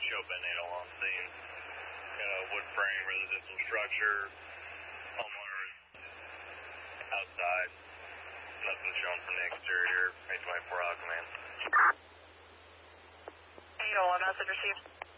show Ben 8 on scene. Got a wood frame, residential structure, homeowner outside. Nothing shown from the exterior. 824 out command. 801, message received.